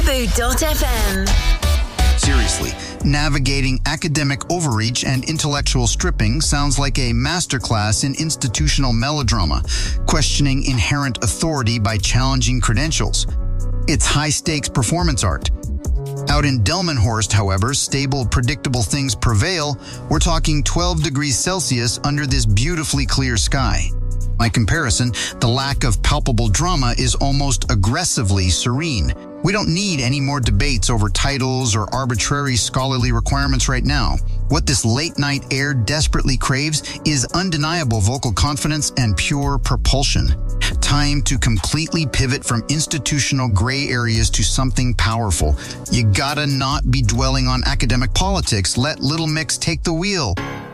Bamboo.fm. Seriously, navigating academic overreach and intellectual stripping sounds like a masterclass in institutional melodrama, questioning inherent authority by challenging credentials. It's high-stakes performance art. Out in Delmenhorst, however, stable, predictable things prevail. We're talking 12 degrees Celsius under this beautifully clear sky. By comparison, the lack of palpable drama is almost aggressively serene. We don't need any more debates over titles or arbitrary scholarly requirements right now. What this late-night air desperately craves is undeniable vocal confidence and pure propulsion. Time to completely pivot from institutional gray areas to something powerful. You gotta not be dwelling on academic politics. Let Little Mix take the wheel.